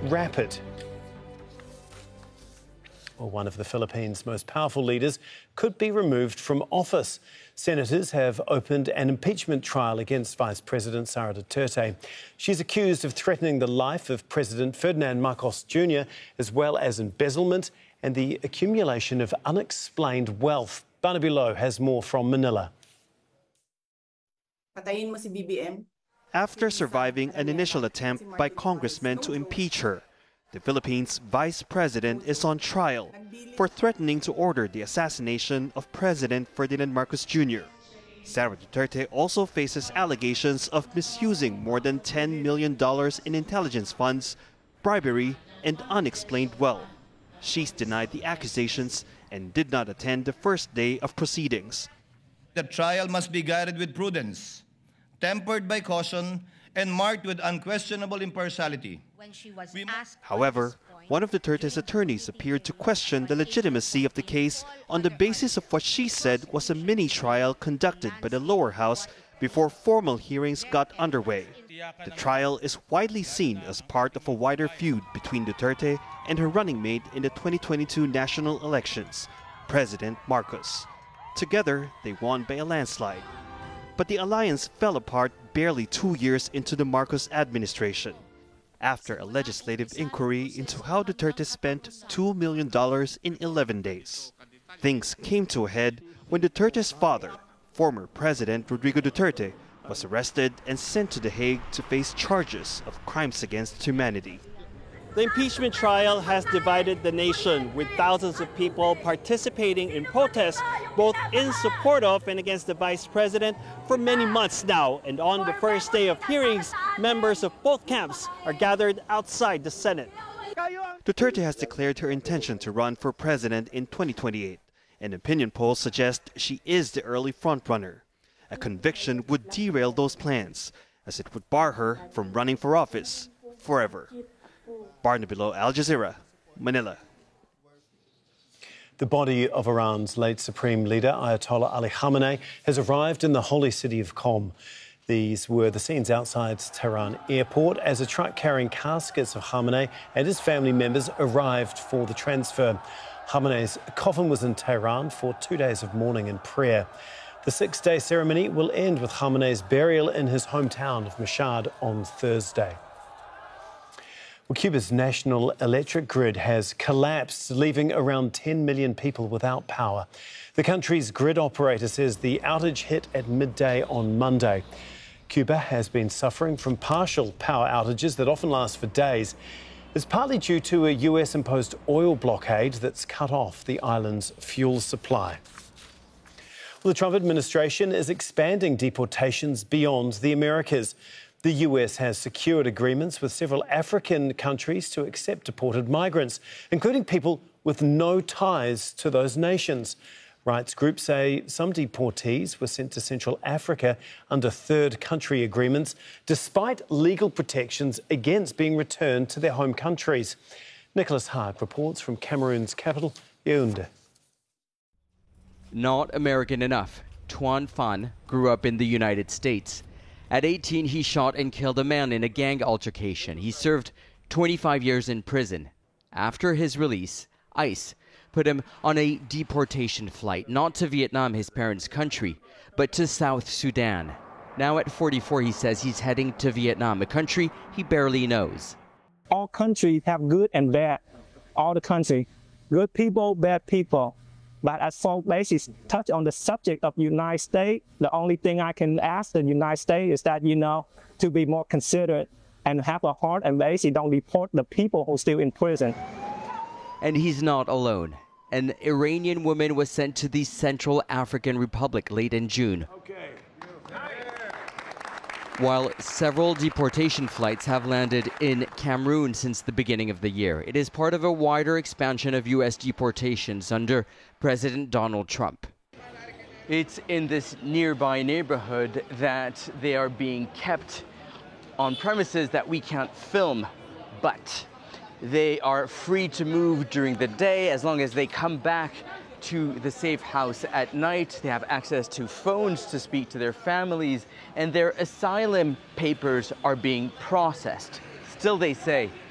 rapid. Well, one of the Philippines' most powerful leaders could be removed from office. Senators have opened an impeachment trial against Vice President Sara Duterte. She's accused of threatening the life of President Ferdinand Marcos Jr., as well as embezzlement and the accumulation of unexplained wealth. Barnaby Lowe has more from Manila. After surviving an initial attempt by congressmen to impeach her, the Philippines' vice president is on trial for threatening to order the assassination of President Ferdinand Marcos Jr. Sara Duterte also faces allegations of misusing more than $10 million in intelligence funds, bribery, and unexplained wealth. She's denied the accusations and did not attend the first day of proceedings. The trial must be guided with prudence, tempered by caution, and marked with unquestionable impartiality. However, one of Duterte's attorneys appeared to question the legitimacy of the case on the basis of what she said was a mini-trial conducted by the lower house before formal hearings got underway. The trial is widely seen as part of a wider feud between Duterte and her running mate in the 2022 national elections, President Marcos. Together, they won by a landslide. But the alliance fell apart barely 2 years into the Marcos administration, after a legislative inquiry into how Duterte spent $2 million in 11 days. Things came to a head when Duterte's father, former President Rodrigo Duterte, was arrested and sent to The Hague to face charges of crimes against humanity. The impeachment trial has divided the nation, with thousands of people participating in protests, both in support of and against the vice president, for many months now. And on the first day of hearings, members of both camps are gathered outside the Senate. Duterte has declared her intention to run for president in 2028, and opinion polls suggest she is the early frontrunner. A conviction would derail those plans, as it would bar her from running for office forever. Barnaby Lowe, Al Jazeera, Manila. The body of Iran's late Supreme Leader, Ayatollah Ali Khamenei, has arrived in the holy city of Qom. These were the scenes outside Tehran airport as a truck carrying caskets of Khamenei and his family members arrived for the transfer. Khamenei's coffin was in Tehran for 2 days of mourning and prayer. The 6-day ceremony will end with Khamenei's burial in his hometown of Mashhad on Thursday. Well, Cuba's national electric grid has collapsed, leaving around 10 million people without power. The country's grid operator says the outage hit at midday on Monday. Cuba has been suffering from partial power outages that often last for days. It's partly due to a US-imposed oil blockade that's cut off the island's fuel supply. Well, the Trump administration is expanding deportations beyond the Americas. The US has secured agreements with several African countries to accept deported migrants, including people with no ties to those nations. Rights groups say some deportees were sent to Central Africa under third country agreements, despite legal protections against being returned to their home countries. Nicholas Hart reports from Cameroon's capital, Yaoundé. Not American enough, Tuan Phan grew up in the United States. At 18, he shot and killed a man in a gang altercation. He served 25 years in prison. After his release, ICE put him on a deportation flight, not to Vietnam, his parents' country, but to South Sudan. Now at 44, he says he's heading to Vietnam, a country he barely knows. All countries have good and bad. All the country, good people, bad people. But as for basis, touch on the subject of United States, the only thing I can ask the United States is that, to be more considerate and have a heart and basically don't deport the people who are still in prison. And he's not alone. An Iranian woman was sent to the Central African Republic late in June. While several deportation flights have landed in Cameroon since the beginning of the year, it is part of a wider expansion of U.S. deportations under President Donald Trump. It's in this nearby neighborhood that they are being kept on premises that we can't film, but they are free to move during the day as long as they come back to the safe house at night. They have access to phones to speak to their families, and their asylum papers are being processed. Still, they say,